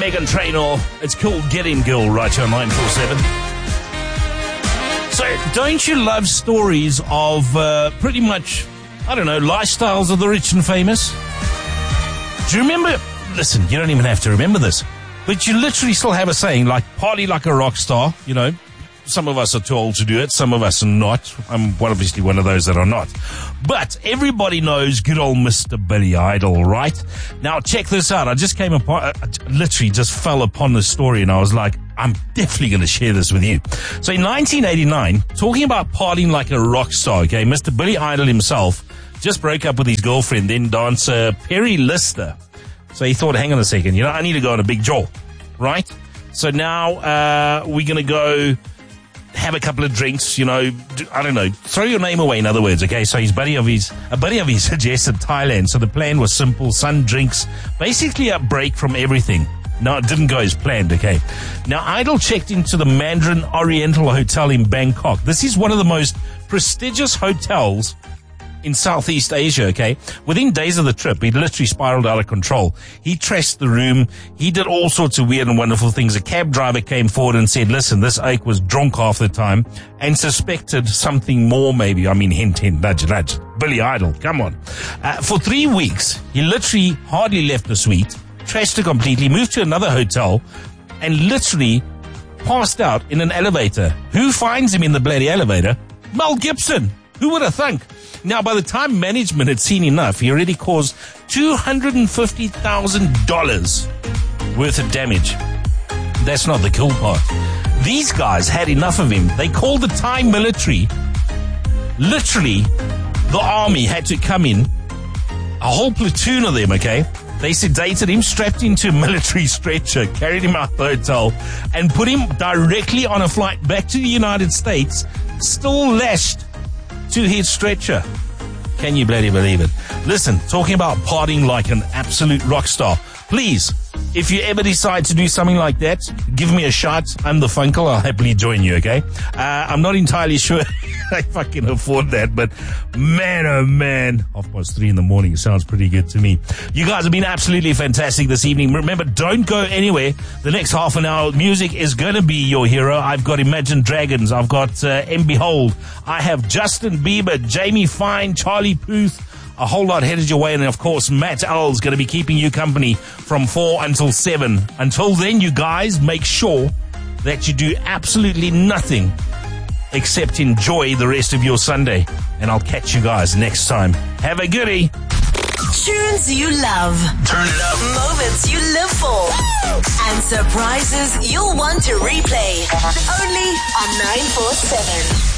Meghan Trainor. It's called Get In Girl right here on 947. So, don't you love stories of pretty much, I don't know, lifestyles of the rich and famous? Do you remember? Listen, you don't even have to remember this, but you literally still have a saying like party like a rock star. You know, some of us are too old to do it. Some of us are not. I'm obviously one of those that are not. But everybody knows good old Mr. Billy Idol, right? Now, check this out. I just came upon, I literally just fell upon this story and I was like, I'm definitely going to share this with you. So in 1989, talking about partying like a rock star, okay, Mr. Billy Idol himself just broke up with his girlfriend, then dancer Perry Lister. So he thought, hang on a second, you know, I need to go on a big jaw, right? So now we're going to go have a couple of drinks, you know, I don't know, throw your name away, in other words, okay? So a buddy of his suggested Thailand. So the plan was simple, sun, drinks, basically a break from everything. No, it didn't go as planned, okay? Now, Idol checked into the Mandarin Oriental Hotel in Bangkok. This is one of the most prestigious hotels in Southeast Asia, okay? Within days of the trip, he literally spiraled out of control. He trashed the room. He did all sorts of weird and wonderful things. A cab driver came forward and said, listen, this ache was drunk half the time and suspected something more maybe. I mean, hint, hint, nudge, nudge. Billy Idol, come on. For 3 weeks, he literally hardly left the suite, trashed it completely, moved to another hotel, and literally passed out in an elevator. Who finds him in the bloody elevator? Mel Gibson. Who would have thunk? Now, by the time management had seen enough, he already caused $250,000 worth of damage. That's not the cool part. These guys had enough of him. They called the Thai military. Literally, the army had to come in, a whole platoon of them, okay? They sedated him, strapped into a military stretcher, carried him out the hotel, and put him directly on a flight back to the United States, still lashed to his stretcher. Can you bloody believe it? Listen, talking about partying like an absolute rock star. Please, if you ever decide to do something like that, give me a shot. I'm the Funkel. I'll happily join you, okay? I'm not entirely sure if I can afford that, but man, oh man, 3:30 in the morning sounds pretty good to me. You guys have been absolutely fantastic this evening. Remember, don't go anywhere. The next half an hour, music is going to be your hero. I've got Imagine Dragons. I've got M. Behold. I have Justin Bieber, Jamie Fine, Charlie Puth, a whole lot headed your way, and of course, Matt L's going to be keeping you company from 4 until 7. Until then, you guys, make sure that you do absolutely nothing except enjoy the rest of your Sunday. And I'll catch you guys next time. Have a goodie. Tunes you love. Turn it up. Moments you live for. And surprises you'll want to replay. Only on 947.